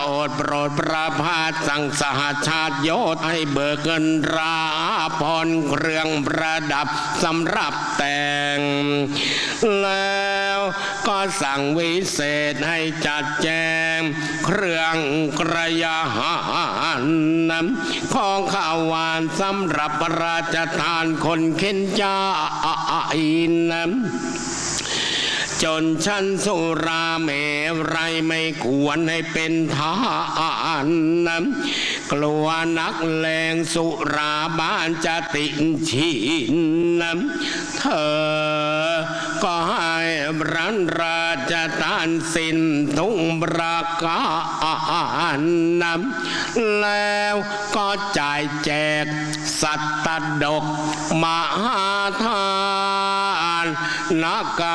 โปรดประพาสสั่งสหชาติโยธให้เบิกเงินราพรเครื่องประดับสำหรับแต่งแล้วก็สั่งวิเศษให้จัดแจงเครื่องกระยาหารนำของข้าวหวานสำหรับพระราชทานคนเข็นจ้าอินนำจนชั้นสุราเมรัยไม่ควรให้เป็นทานนำกลัวนักเลงสุราบ้านจะติดชินนำเธอก็ให้รันราชทานสิ้นทุงประการนำแล้วก็จ่ายแจกสัตตดกมหาทานนัก